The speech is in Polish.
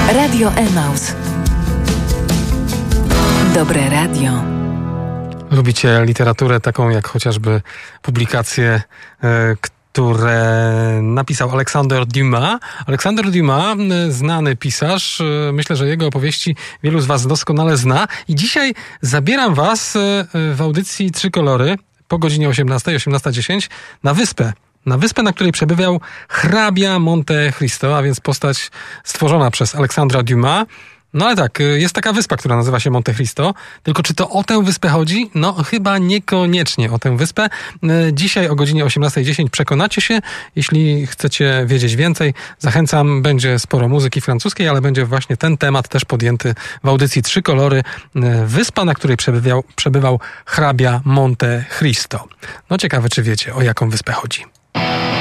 Radio Emaus. Dobre radio. Lubicie literaturę taką jak chociażby publikacje, które napisał Alexandre Dumas. Alexandre Dumas, znany pisarz, myślę, że jego opowieści wielu z was doskonale zna. I dzisiaj zabieram was w audycji Trzy Kolory po godzinie 18:10 na wyspę. Na wyspę, na której przebywał hrabia Monte Cristo, a więc postać stworzona przez Alexandra Dumas. No ale tak, jest taka wyspa, która nazywa się Monte Cristo. Tylko czy to o tę wyspę chodzi? No chyba niekoniecznie o tę wyspę. Dzisiaj o godzinie 18:10 przekonacie się. Jeśli chcecie wiedzieć więcej, zachęcam. Będzie sporo muzyki francuskiej, ale będzie właśnie ten temat też podjęty w audycji Trzy Kolory. Wyspa, na której przebywał hrabia Monte Cristo. No ciekawe, czy wiecie, o jaką wyspę chodzi.